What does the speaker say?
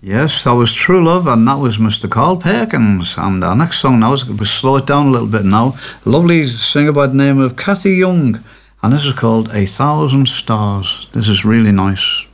Yes, that was True Love, and that was Mr. Carl Perkins. And our next song now, we'll slow it down a little bit now. A lovely singer by the name of Kathy Young, and this is called A Thousand Stars. This is really nice.